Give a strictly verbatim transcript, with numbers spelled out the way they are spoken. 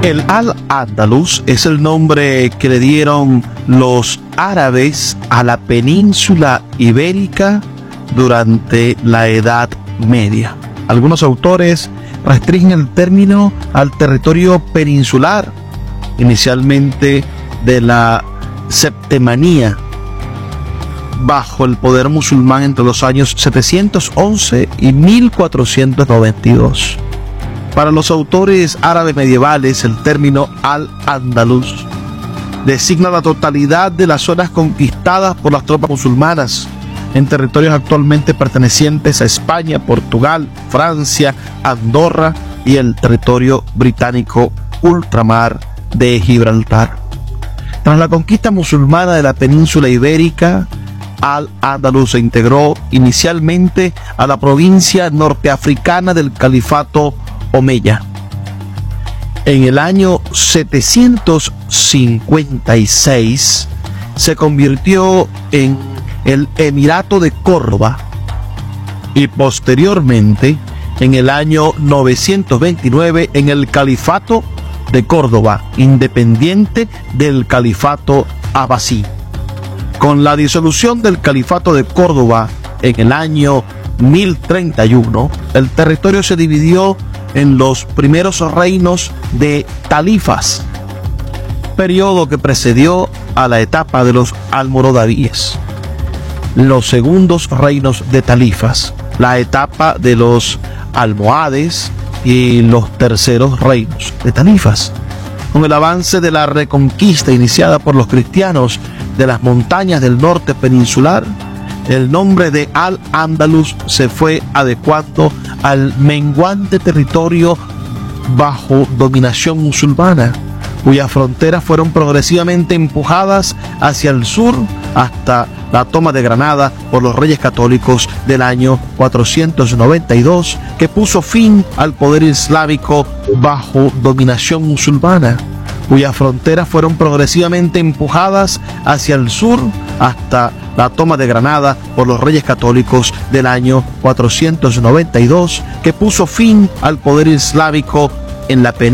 El Al-Ándalus es el nombre que le dieron los árabes a la península ibérica durante la Edad Media. Algunos autores restringen el término al territorio peninsular, inicialmente de la Septemanía, bajo el poder musulmán entre los años setecientos once y mil cuatrocientos noventa y dos. Para los autores árabes medievales, el término Al-Ándalus designa la totalidad de las zonas conquistadas por las tropas musulmanas en territorios actualmente pertenecientes a España, Portugal, Francia, Andorra y el territorio británico ultramar de Gibraltar. Tras la conquista musulmana de la península ibérica, Al-Ándalus se integró inicialmente a la provincia norteafricana del califato Omeya. En el año setecientos cincuenta y seis se convirtió en el Emirato de Córdoba y posteriormente en el año novecientos veintinueve en el Califato de Córdoba, independiente del Califato Abasí. Con la disolución del Califato de Córdoba en el año mil treinta y uno, el territorio se dividió en los primeros reinos de talifas, periodo que precedió a la etapa de los almorávides. Los segundos reinos de talifas, la etapa de los almohades y los terceros reinos de talifas. Con el avance de la reconquista iniciada por los cristianos de las montañas del norte peninsular, el nombre de Al-Ándalus se fue adecuando al menguante territorio bajo dominación musulmana, cuyas fronteras fueron progresivamente empujadas hacia el sur hasta la toma de Granada por los reyes católicos del año cuatrocientos noventa y dos, que puso fin al poder islámico bajo dominación musulmana, cuyas fronteras fueron progresivamente empujadas hacia el sur hasta la toma de Granada por los reyes católicos del año cuatrocientos noventa y dos, que puso fin al poder islámico en la península